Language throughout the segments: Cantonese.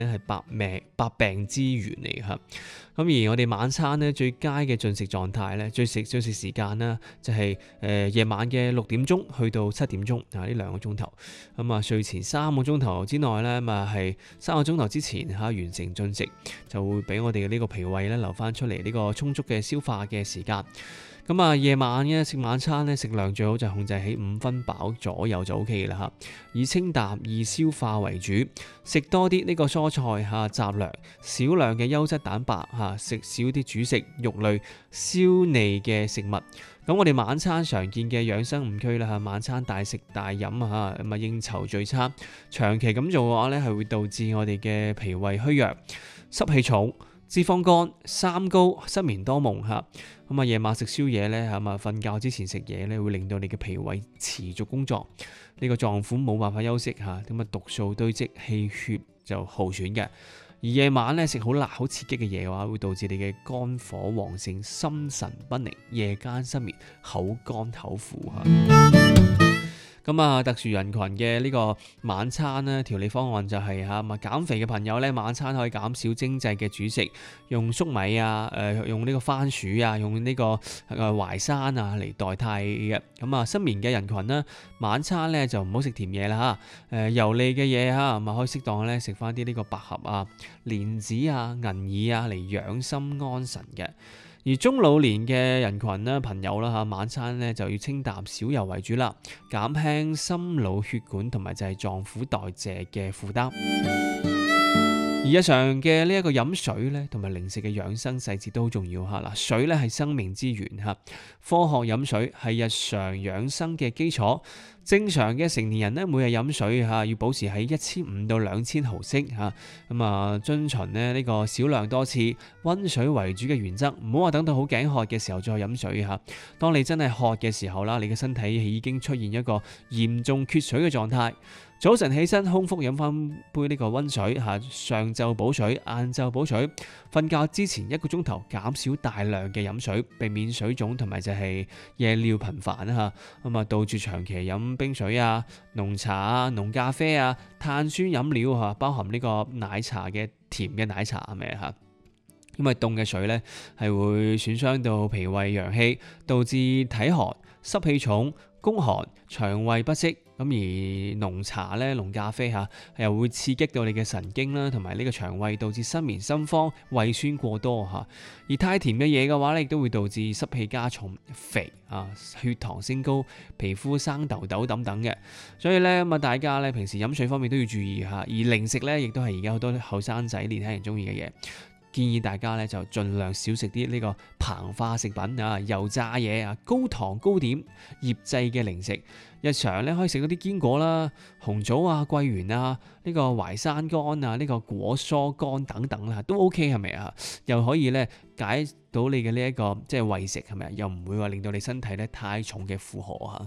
係百病之源嚟嚇。咁而我哋晚餐咧最佳嘅進食狀態咧，最食時間啦，就係夜晚嘅6點鐘去到7點鐘啊，呢2個鐘頭。咁啊睡前3個鐘頭之內咧，咁啊係3個鐘頭之前完成進食，就會俾我哋嘅呢個脾胃咧留翻出嚟呢個充足嘅消化嘅時間。咁啊，夜晚嘅食晚餐咧，食量最好就控制喺5分飽左右就 OK 啦嚇，以清淡易消化為主，食多啲呢個蔬菜嚇雜糧，少量嘅優質蛋白嚇，食少啲主食、肉類、燒膩嘅食物。咁我哋晚餐常見嘅養生誤區啦嚇，晚餐大食大飲啊嚇，咁啊應酬聚餐，長期咁做嘅話咧，係會導致我哋嘅脾胃虛弱、濕氣重、脂肪肝、三高、失眠多夢嚇。咁啊夜晚食宵夜咧嚇，啊瞓覺之前食嘢咧，會令到你嘅脾胃持續工作，呢個臟腑冇辦法休息嚇，咁啊毒素堆積，氣血就耗損嘅。而夜晚咧食好辣好刺激嘅嘢嘅話，會導致你嘅肝火旺盛、心神不寧、夜間失眠、口乾口苦嚇。咁啊，特殊人群嘅呢個晚餐咧調理方案就係減肥嘅朋友咧，晚餐可以減少精製嘅主食，用粟米啊，用呢個番薯啊，用呢個淮山啊嚟代替嘅。咁啊，失眠嘅人群呢，晚餐咧就唔好食甜嘢啦嚇，油膩嘅嘢嚇，咁啊可以適當咧食翻啲呢個百合啊、蓮子啊、銀耳啊嚟養心安神嘅。而中老年嘅人群咧，朋友啦嚇，晚餐咧就要清淡少油為主啦，減輕心腦血管同埋就係臟腑代謝嘅負擔。而日常嘅呢一個飲水咧，同埋零食嘅養生細節都好重要嚇。嗱，水咧係生命之源嚇，科學飲水係日常養生嘅基礎。正常嘅成年人咧，每日飲水要保持喺1500到2000毫升嚇，咁啊遵循呢個少量多次、温水為主嘅原則，唔好話等到好頸渴嘅時候再飲水嚇。當你真係渴嘅時候啦，你嘅身體已經出現一個嚴重缺水嘅狀態。早晨起身空腹飲翻杯呢個温水嚇，上晝補水，晏晝補水，瞓覺之前1個鐘頭減少大量嘅飲水，避免水腫同埋就係夜尿頻繁嚇。咁啊，杜絕長期飲冰水啊、濃茶啊、濃咖啡啊、碳酸飲料嚇，包含呢個奶茶嘅甜嘅奶茶係咪嚇？因為凍嘅水咧係會損傷到脾胃陽氣，導致體寒、濕氣重、宮寒、腸胃不適。咁而濃茶咧、濃咖啡嚇又會刺激到你嘅神經啦，同埋呢個腸胃，導致失眠、心慌、胃酸過多嚇。而太甜嘅嘢嘅話咧，亦都會導致濕氣加重、肥啊、血糖升高、皮膚生痘痘等等嘅。所以咧咁啊，大家咧平時飲水方面都要注意嚇。而零食咧，亦都係而家好多後生仔、年輕人中意嘅嘢。建議大家咧就盡量少食啲呢個膨化食品啊、油炸嘢啊、高糖高碘、醃製嘅零食。日常咧可以食嗰啲堅果啦、紅棗啊、桂圓啊、呢個淮山乾啊、呢個果蔬乾等等啦，都 OK 係咪啊？又可以咧解到你嘅呢一個即係胃食係咪啊？又唔會話令到你身體咧太重嘅負荷嚇。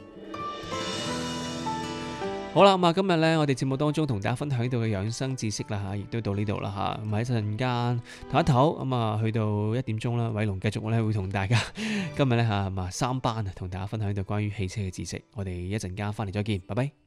好啦，咁啊，今日咧我哋節目當中同大家分享到嘅養生知識啦嚇，亦都到呢度啦嚇。咁喺一陣間唞一唞，咁啊去到1點鐘啦，偉龍繼續咧會同大家今日咧嚇3班同大家分享到關於汽車嘅知識。我哋一陣間翻嚟再見，拜拜。